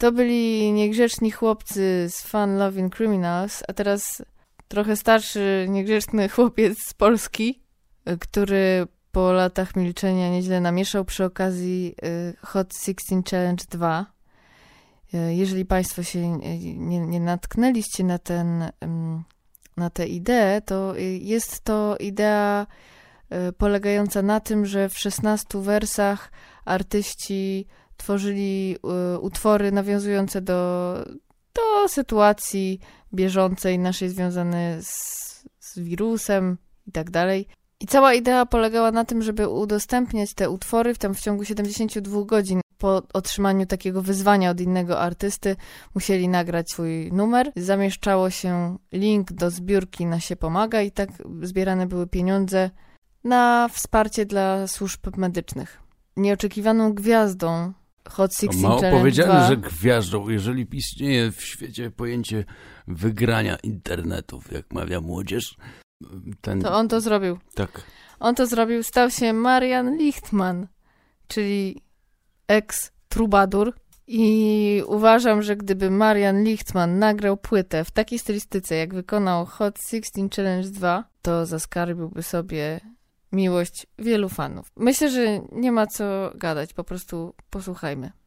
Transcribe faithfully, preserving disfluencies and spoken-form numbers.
To byli niegrzeczni chłopcy z Fun Loving Criminals, a teraz trochę starszy, niegrzeczny chłopiec z Polski, który po latach milczenia nieźle namieszał przy okazji Hot szesnaście Challenge dwa. Jeżeli Państwo się nie, nie natknęliście na, ten, na tę ideę, to jest to idea polegająca na tym, że w szesnastu wersach artyści tworzyli utwory nawiązujące do, do sytuacji bieżącej naszej związanej z, z wirusem i tak dalej. I cała idea polegała na tym, żeby udostępniać te utwory w, tam w ciągu siedemdziesięciu dwóch godzin. Po otrzymaniu takiego wyzwania od innego artysty musieli nagrać swój numer. Zamieszczało się link do zbiórki na Się Pomaga i tak zbierane były pieniądze na wsparcie dla służb medycznych. Nieoczekiwaną gwiazdą Hot szesnaście Mało Challenge powiedziane, dwa... że gwiazdą, jeżeli istnieje w świecie pojęcie wygrania internetów, jak mawia młodzież. Ten... To on to zrobił. Tak. On to zrobił, stał się Marian Lichtman, czyli ex-trubadur. I uważam, że gdyby Marian Lichtman nagrał płytę w takiej stylistyce, jak wykonał Hot szesnaście Challenge dwa, to zaskarbiłby sobie miłość wielu fanów. Myślę, że nie ma co gadać, po prostu posłuchajmy.